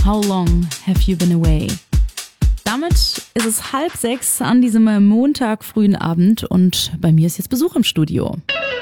How Long Have You Been Away? Damit ist es 5:30 an diesem Montag frühen Abend und bei mir ist jetzt Besuch im Studio.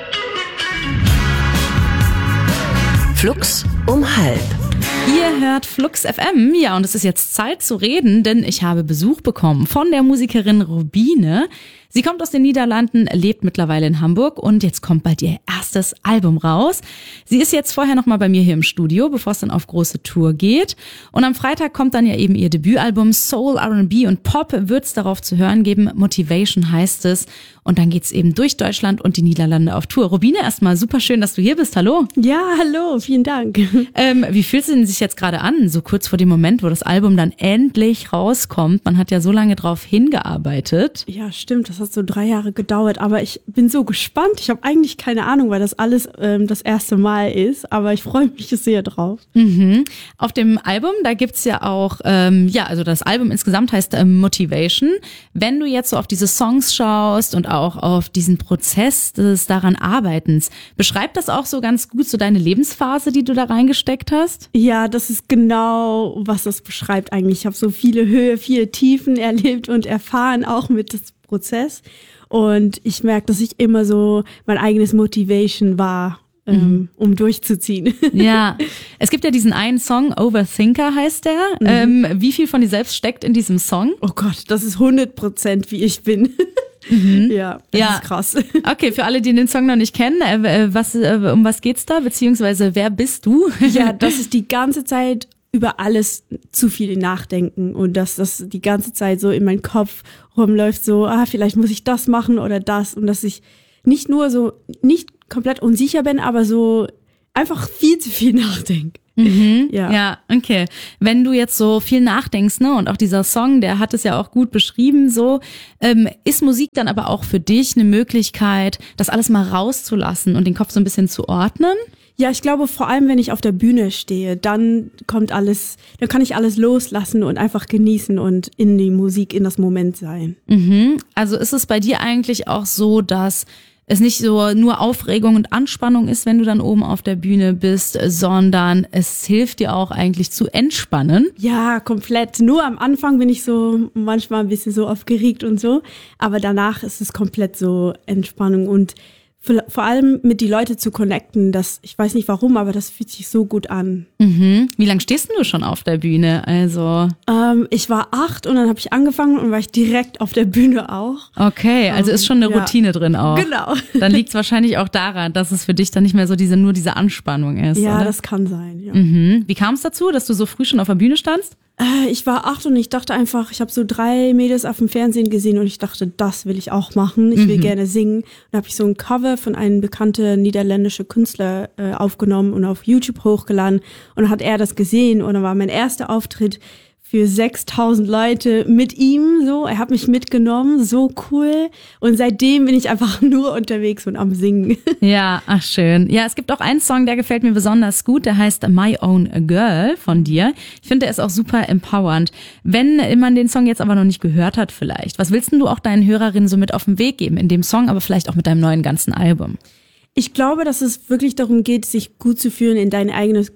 Flux um 5. Ihr hört Flux FM, ja, und es ist jetzt Zeit zu reden, denn ich habe Besuch bekommen von der Musikerin Robine. Sie kommt aus den Niederlanden, lebt mittlerweile in Hamburg und jetzt kommt bald ihr erstes Album raus. Sie ist jetzt vorher nochmal bei mir hier im Studio, bevor es dann auf große Tour geht. Und am Freitag kommt dann ja eben ihr Debütalbum Soul, R&B und Pop, wird es darauf zu hören geben. Motivation heißt es. Und dann geht's eben durch Deutschland und die Niederlande auf Tour. Robine, erstmal super schön, dass du hier bist. Hallo. Ja, hallo, vielen Dank. Wie fühlt es denn sich jetzt gerade an, so kurz vor dem Moment, wo das Album dann endlich rauskommt? Man hat ja so lange drauf hingearbeitet. Ja, stimmt, das hat so 3 Jahre gedauert, aber ich bin so gespannt. Ich habe eigentlich keine Ahnung, weil das alles das erste Mal ist, aber ich freue mich sehr drauf. Mhm. Auf dem Album, da gibt's ja auch, also das Album insgesamt heißt Motivation. Wenn du jetzt so auf diese Songs schaust und auch auf diesen Prozess des daran Arbeitens, beschreibt das auch so ganz gut so deine Lebensphase, die du da reingesteckt hast? Ja, das ist genau, was das beschreibt eigentlich. Ich habe so viele Höhe, viele Tiefen erlebt und erfahren, auch mit dem Prozess. Und ich merke, dass ich immer so mein eigenes Motivation war, um durchzuziehen. Ja, es gibt ja diesen einen Song, Overthinker heißt der. Wie viel von dir selbst steckt in diesem Song? Oh Gott, das ist 100% wie ich bin. Ja, das ist krass. Okay, für alle, die den Song noch nicht kennen, um was geht's da? Beziehungsweise, wer bist du? Ja, das ist die ganze Zeit über alles zu viel nachdenken und dass das die ganze Zeit so in meinen Kopf rumläuft, so, vielleicht muss ich das machen oder das und dass ich nicht komplett unsicher bin, aber so einfach viel zu viel nachdenke. Ja, okay. Wenn du jetzt so viel nachdenkst, ne, und auch dieser Song, der hat es ja auch gut beschrieben, so, ist Musik dann aber auch für dich eine Möglichkeit, das alles mal rauszulassen und den Kopf so ein bisschen zu ordnen? Ja, ich glaube, vor allem, wenn ich auf der Bühne stehe, dann kann ich alles loslassen und einfach genießen und in die Musik, in das Moment sein. Mhm. Also ist es bei dir eigentlich auch so, dass es nicht so nur Aufregung und Anspannung ist, wenn du dann oben auf der Bühne bist, sondern es hilft dir auch eigentlich zu entspannen? Ja, komplett. Nur am Anfang bin ich so manchmal ein bisschen so aufgeregt und so, aber danach ist es komplett so Entspannung und vor allem mit die Leute zu connecten, ich weiß nicht warum, aber das fühlt sich so gut an. Mhm. Wie lange stehst denn du schon auf der Bühne? Also ich war 8 und dann habe ich angefangen und war ich direkt auf der Bühne auch. Okay, also ist schon eine Routine drin auch. Genau. Dann liegt es wahrscheinlich auch daran, dass es für dich dann nicht mehr so nur diese Anspannung ist. Ja, oder? Das kann sein. Ja. Mhm. Wie kam es dazu, dass du so früh schon auf der Bühne standst? Ich war 8 und ich dachte einfach, ich habe so 3 Mädels auf dem Fernsehen gesehen und ich dachte, das will ich auch machen. Ich will gerne singen. Und da habe ich so ein Cover von einem bekannten niederländischen Künstler aufgenommen und auf YouTube hochgeladen. Und dann hat er das gesehen und dann war mein erster Auftritt für 6.000 Leute mit ihm, so. Er hat mich mitgenommen, so cool. Und seitdem bin ich einfach nur unterwegs und am Singen. Ja, ach schön. Ja, es gibt auch einen Song, der gefällt mir besonders gut, der heißt My Own Girl von dir. Ich finde, der ist auch super empowernd. Wenn man den Song jetzt aber noch nicht gehört hat vielleicht, was willst denn du auch deinen Hörerinnen so mit auf den Weg geben in dem Song, aber vielleicht auch mit deinem neuen ganzen Album? Ich glaube, dass es wirklich darum geht, sich gut zu fühlen in dein eigenes,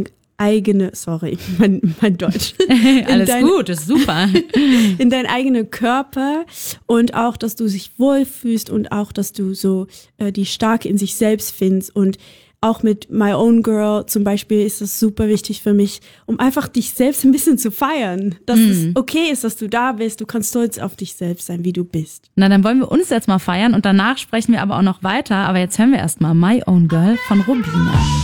mein Deutsch. Alles gut, ist super. In deinen eigenen Körper und auch, dass du dich wohlfühlst und auch, dass du so die Starke in sich selbst findest und auch mit My Own Girl zum Beispiel ist das super wichtig für mich, um einfach dich selbst ein bisschen zu feiern. Dass es okay ist, dass du da bist. Du kannst stolz auf dich selbst sein, wie du bist. Na, dann wollen wir uns jetzt mal feiern und danach sprechen wir aber auch noch weiter. Aber jetzt hören wir erst mal My Own Girl von Robine.